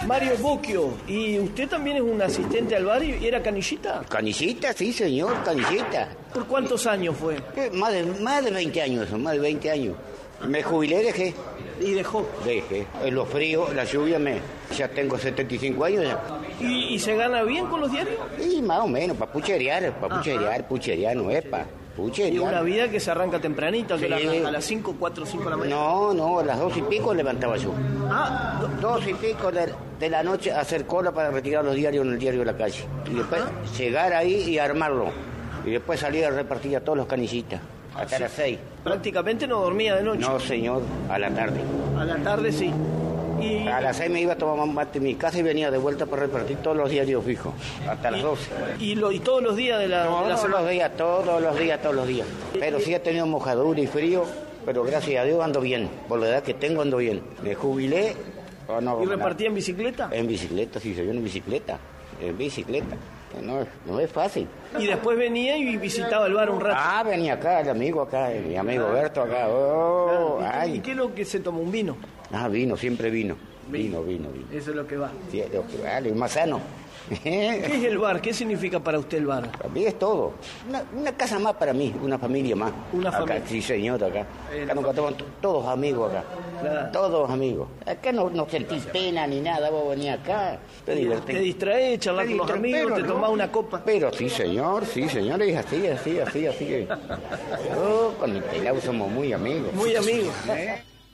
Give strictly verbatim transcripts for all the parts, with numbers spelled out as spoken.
Mario Bocchio, ¿y usted también es un asistente al bar y era canillita? Canillita, sí, señor, canillita. ¿Por cuántos años fue? Eh, más, de, más de veinte años, más de veinte años. Me jubilé, dejé. ¿Y dejó? Dejé. En los fríos, la lluvia, me ya tengo setenta y cinco años ya. ¿Y, y se gana bien con los diarios? Y más o menos, para pucherear, para pucherear, pucherear, no es para pucherear. Y una vida que se arranca tempranito, Sí. que la- a las cinco, cuatro, cinco de la mañana. No, no, a las dos y pico levantaba yo. Ah, do- Dos y pico de, de la noche a hacer cola para retirar los diarios en el diario de la calle. Y después llegar ahí y armarlo. Y después salir a repartir a todos los canillitas. Hasta las seis. prácticamente no dormía de noche. No, señor, a la tarde. A la tarde sí. Y, A las seis me iba a tomar mate en mi casa y venía de vuelta para repartir todos los diarios fijos. Hasta las doce. y, lo, y todos los días de la, de la Todos semana. los días, todos los días, todos los días. Pero sí he tenido mojadura y frío, pero gracias a Dios ando bien. Por la edad que tengo ando bien. Me jubilé. Oh, no, ¿Y repartía en bicicleta? En bicicleta, sí, se vio en bicicleta. En bicicleta. No, es- no es fácil. Y después venía y visitaba el bar un rato. Ah, venía acá, el amigo acá, mi amigo Berto acá. Oh, ¿Y, qué, ay. y qué es lo que se toma? ¿Un vino? Ah, vino, siempre vino. Vino, vino, vino. Eso es lo que va. Sí, lo que vale, más sano. ¿Qué es el bar? ¿Qué significa para usted el bar? Para mí es todo. Una, una casa más para mí, una familia más. Una acá, familia. Sí, señor, acá. Eh, Acá nos encontramos t- todos amigos acá. Claro. Todos amigos. Acá no, no sentís pena ni nada, vos venís acá. Te divertís. Te distraes, charlas Te con los distra- amigos, pero te no. tomás una copa. Pero sí, señor, sí, señor, es así, así, así, así. que- Yo con el pelado somos muy amigos. Muy amigos.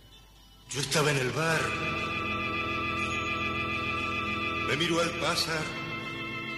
Yo estaba en el bar. Me miró al pasar